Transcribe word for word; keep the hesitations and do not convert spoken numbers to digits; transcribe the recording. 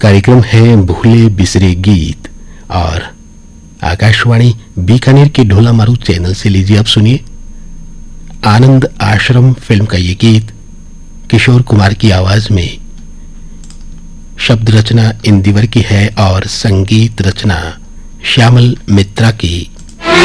कार्यक्रम है भूले बिसरे गीत और आकाशवाणी बीकानेर के ढोला मारू चैनल से लीजिए आप सुनिए आनंद आश्रम फिल्म का ये गीत किशोर कुमार की आवाज में। शब्द रचना इंदिवर की है और संगीत रचना श्यामल मित्रा की।